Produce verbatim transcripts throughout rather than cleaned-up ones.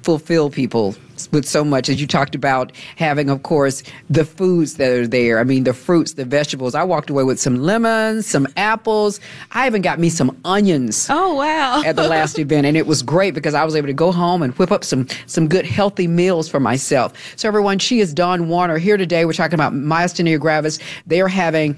fulfill people with so much, as you talked about having, of course, the foods that are there. I mean, the fruits, the vegetables. I walked away with some lemons, some apples. I even got me some onions. Oh, wow. At the last event. And it was great because I was able to go home and whip up some, some good healthy meals for myself. So everyone, she is Dawn Warner here today. We're talking about myasthenia gravis. They are having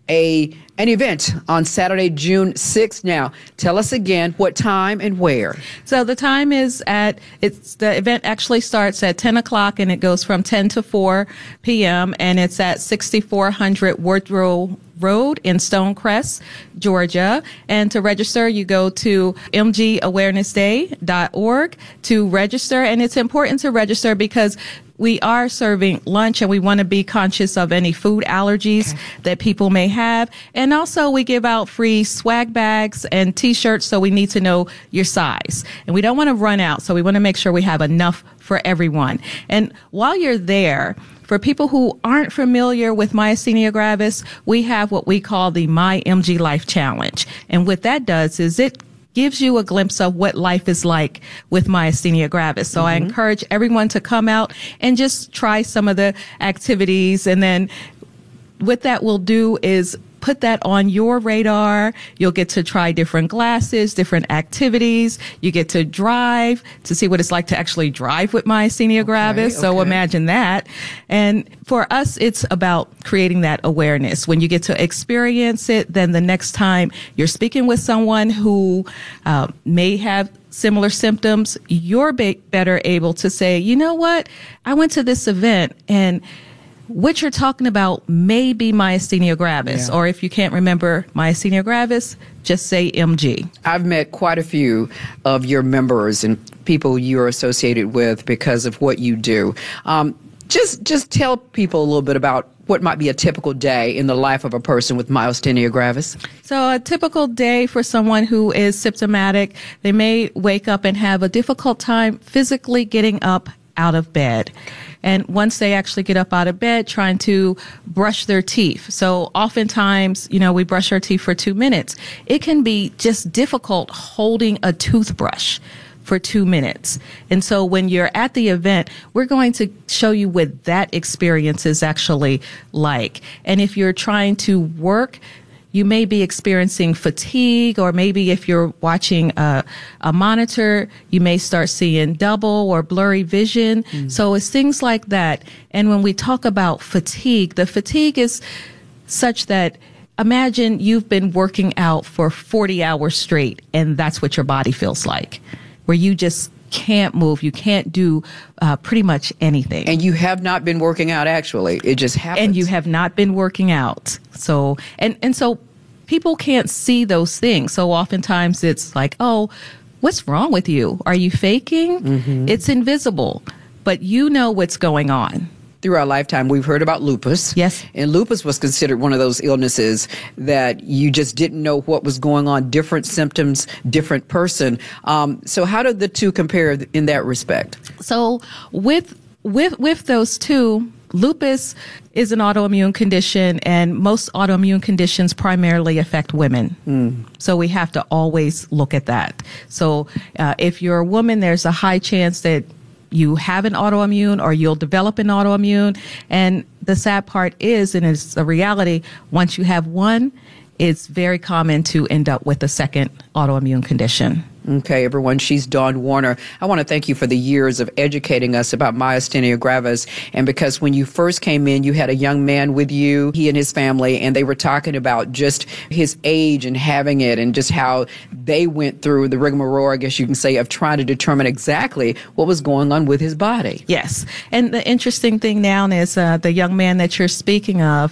a an event on Saturday, June sixth. Now, tell us again what time and where. So the time is at, it's the event actually starts at ten o'clock and it goes from ten to four p.m. and it's at sixty-four hundred Woodrow Road in Stonecrest, Georgia. And to register, you go to m g awareness day dot org to register. And it's important to register because we are serving lunch and we want to be conscious of any food allergies okay. that people may have. And also we give out free swag bags and t-shirts, so we need to know your size. And we don't want to run out, so we want to make sure we have enough for everyone. And while you're there, for people who aren't familiar with myasthenia gravis, we have what we call the My M G Life Challenge. And what that does is it gives you a glimpse of what life is like with myasthenia gravis. So mm-hmm. I encourage everyone to come out and just try some of the activities. And then what that will do is put that on your radar. You'll get to try different glasses, different activities. You get to drive to see what it's like to actually drive with myasthenia gravis. Okay, okay. So imagine that. And for us, it's about creating that awareness. When you get to experience it, then the next time you're speaking with someone who uh, may have similar symptoms, you're be- better able to say, you know what? I went to this event and what you're talking about may be myasthenia gravis, yeah. or if you can't remember myasthenia gravis, just say M G. I've met quite a few of your members and people you're associated with because of what you do. Um, just, just tell people a little bit about what might be a typical day in the life of a person with myasthenia gravis. So a typical day for someone who is symptomatic, they may wake up and have a difficult time physically getting up out of bed. And once they actually get up out of bed, trying to brush their teeth. So oftentimes, you know, we brush our teeth for two minutes. It can be just difficult holding a toothbrush for two minutes. And so when you're at the event, we're going to show you what that experience is actually like. And if you're trying to work, you may be experiencing fatigue, or maybe if you're watching a, a monitor, you may start seeing double or blurry vision. Mm. So it's things like that. And when we talk about fatigue, the fatigue is such that imagine you've been working out for forty hours straight, and that's what your body feels like, where you just can't move. You can't do uh, pretty much anything. And you have not been working out, actually. It just happens. And you have not been working out. So, and, and so people can't see those things. So oftentimes it's like, oh, what's wrong with you? Are you faking? Mm-hmm. It's invisible, but you know what's going on. Through our lifetime, we've heard about lupus. Yes. And lupus was considered one of those illnesses that you just didn't know what was going on, different symptoms, different person. Um, so how did the two compare in that respect? So with with with those two, lupus is an autoimmune condition, and most autoimmune conditions primarily affect women. Mm. So we have to always look at that. So uh, if you're a woman, there's a high chance that you have an autoimmune or you'll develop an autoimmune. And the sad part is, and it's a reality, once you have one, it's very common to end up with a second autoimmune condition. Okay, everyone, she's Dawn Warner. I want to thank you for the years of educating us about myasthenia gravis. And because when you first came in, you had a young man with you, he and his family, and they were talking about just his age and having it and just how they went through the rigmarole, I guess you can say, of trying to determine exactly what was going on with his body. Yes. And the interesting thing now is uh, the young man that you're speaking of,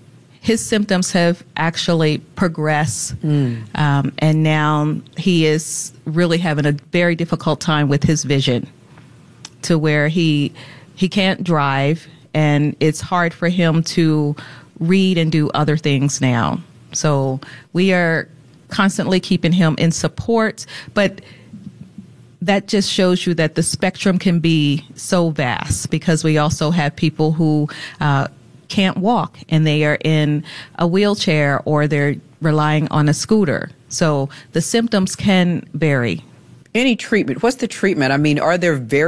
his symptoms have actually progressed, mm. um, and now he is really having a very difficult time with his vision, to where he he can't drive, and it's hard for him to read and do other things now. So we are constantly keeping him in support, but that just shows you that the spectrum can be so vast, because we also have people who uh, can't walk and they are in a wheelchair or they're relying on a scooter. So the symptoms can vary. Any treatment? What's the treatment? I mean, are there very